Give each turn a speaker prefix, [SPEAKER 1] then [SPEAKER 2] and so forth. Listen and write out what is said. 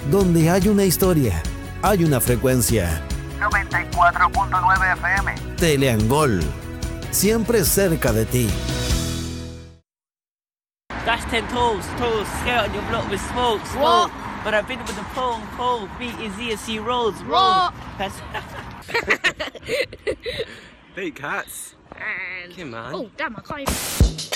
[SPEAKER 1] Donde hay una historia, hay una frecuencia.
[SPEAKER 2] 94.9 FM.
[SPEAKER 1] Teleangol, siempre cerca de ti.
[SPEAKER 3] Dash 10 tolls, scale on your block with smoke.
[SPEAKER 4] What?
[SPEAKER 3] But I've been with the pole, beat easy as C rolls,
[SPEAKER 4] What?
[SPEAKER 5] Big cats.
[SPEAKER 4] And...
[SPEAKER 5] Okay, man.
[SPEAKER 4] Oh, damn, I can't even...